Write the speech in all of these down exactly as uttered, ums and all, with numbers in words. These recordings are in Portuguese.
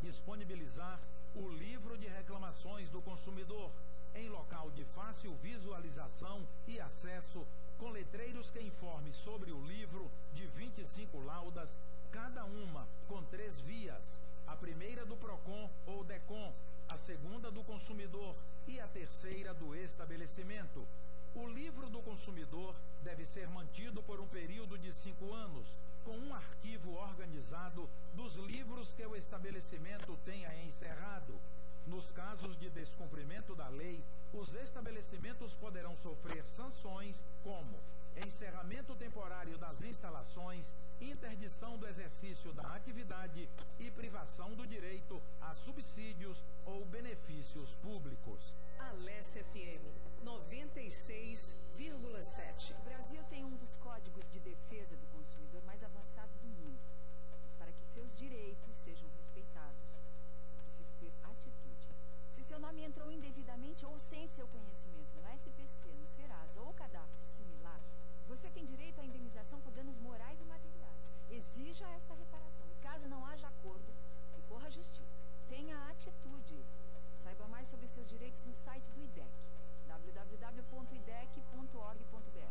disponibilizar o livro de reclamações do consumidor em local de fácil visualização e acesso, com letreiros que informe sobre o livro de vinte e cinco laudas, cada uma com três vias: a primeira do PROCON ou DECON, a segunda do consumidor e a terceira do estabelecimento. O livro do consumidor deve ser mantido por um período de cinco anos, com um arquivo organizado dos livros que o estabelecimento tenha encerrado. Nos casos de descumprimento da lei, os estabelecimentos poderão sofrer sanções como encerramento temporário das instalações, interdição do exercício da atividade e privação do direito a subsídios ou benefícios públicos. Alessia F M noventa e seis vírgula sete. O Brasil tem um dos códigos de defesa do consumidor mais avançados do mundo. Mas para que seus direitos sejam respeitados, é preciso ter atitude. Se seu nome entrou indevidamente ou sem seu conhecimento no S P C, no Serasa ou cadastro similar, você tem direito à indenização por danos morais e materiais. Exija esta reparação e, caso não haja acordo, recorra à justiça. Tenha atitude. Saiba mais sobre seus direitos no site do I D E C, w w w ponto i d e c ponto org ponto b r.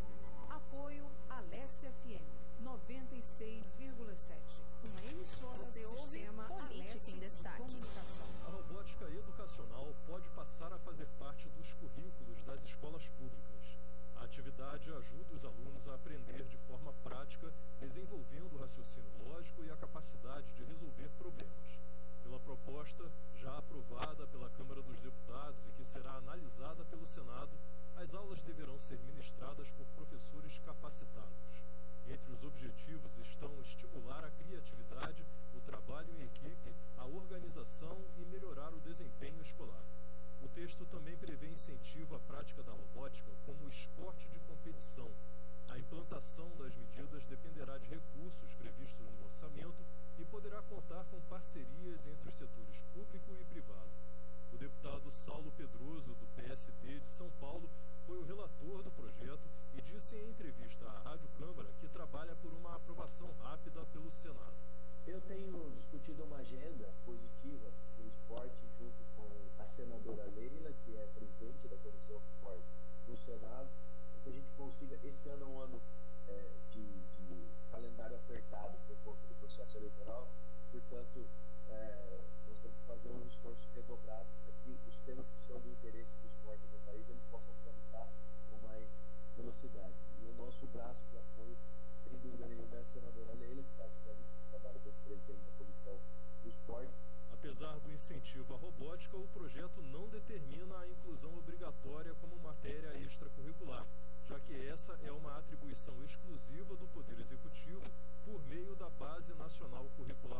Apoio Alessia F M noventa e seis vírgula sete. Uma emissora Você do ouve sistema Política Alessia em Destaque. de Comunicação. A robótica educacional pode passar a fazer parte dos currículos das escolas públicas. A atividade ajuda os alunos a aprender de forma prática, desenvolvendo o raciocínio lógico e a capacidade de resolver problemas. Pela proposta, já aprovada pela Câmara dos Deputados e que será analisada pelo Senado, as aulas deverão ser ministradas por professores capacitados. Entre os objetivos estão estimular a criatividade, o trabalho em equipe, a organização e melhorar o desempenho escolar. O texto também prevê incentivo à prática da robótica como esporte de competição. A implantação das medidas dependerá de recursos previstos no orçamento e poderá contar com parcerias entre os setores público e privado. O deputado Saulo Pedroso, do P S D de São Paulo, foi o relator do projeto e disse em entrevista à Rádio Câmara que trabalha por uma aprovação rápida pelo Senado. Eu tenho discutido uma agenda positiva do esporte junto com a senadora Leila, que é presidente da Comissão de Esporte no Senado, para que a gente consiga, esse ano é um ano é, de, de calendário apertado por conta do processo eleitoral, portanto, é, nós temos que fazer um esforço redobrado para que os temas que são de interesse do esporte no país, eles possam tramitar com mais velocidade. E o nosso braço de apoio, sem dúvida nenhuma, é a senadora Leila, que faz uma lista de trabalho como presidente da Comissão do Esporte. Apesar do incentivo à robótica, o projeto não determina a inclusão obrigatória como matéria extracurricular, já que essa é uma atribuição exclusiva do Poder Executivo por meio da Base Nacional Curricular